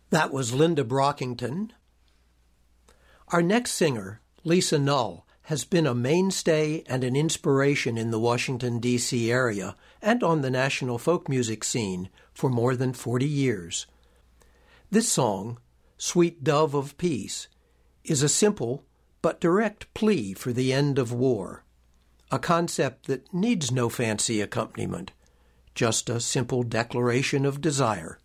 That was Linda Brockington. Our next singer, Lisa Null, has been a mainstay and an inspiration in the Washington, D.C. area and on the national folk music scene for more than 40 years. This song, Sweet Dove of Peace, is a simple but direct plea for the end of war, a concept that needs no fancy accompaniment, just a simple declaration of desire.